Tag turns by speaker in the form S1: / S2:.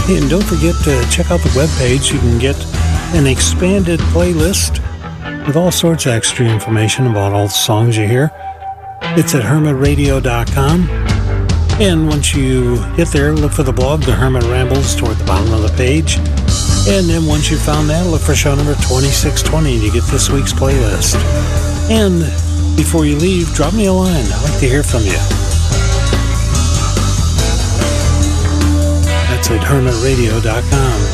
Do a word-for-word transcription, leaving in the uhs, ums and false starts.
S1: And don't forget to check out the webpage. You can get an expanded playlist with all sorts of extra information about all the songs you hear. It's at hermit radio dot com. And once you hit there, look for the blog, The Hermit Rambles, toward the bottom of the page. And then once you've found that, look for show number twenty-six twenty and you get this week's playlist. And before you leave, drop me a line. I'd like to hear from you. That's at hermit radio dot com.